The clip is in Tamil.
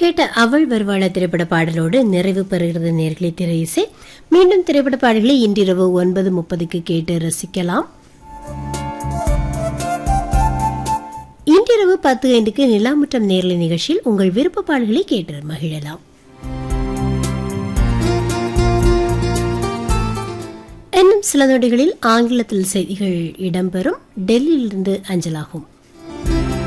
கேட்ட அவள் வருவாள திரைப்பட பாடலோடு நிறைவு பெறுகிறது நேர்களை திரை இசை. மீண்டும் திரைப்பட பாடல்களை இன்றிரவு 9:30 கேட்டு ரசிக்கலாம். இன்றிரவு 10:05 நிலாமுற்றம் நேரலை நிகழ்ச்சியில் உங்கள் விருப்ப பாடல்களை கேட்டு மகிழலாம். இன்னும் சில நொடிகளில் ஆங்கிலத்தில் செய்திகள் இடம்பெறும். டெல்லியிலிருந்து அஞ்சலாகும்.